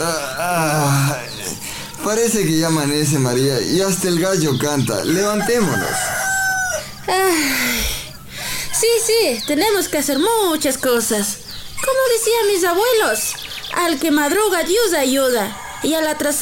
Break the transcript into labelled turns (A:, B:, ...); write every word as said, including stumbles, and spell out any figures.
A: Ah, parece que ya amanece, María, y hasta el gallo canta. Levantémonos.
B: Ay, sí, sí, tenemos que hacer muchas cosas. Como decían mis abuelos, al que madruga Dios ayuda, y al atrasado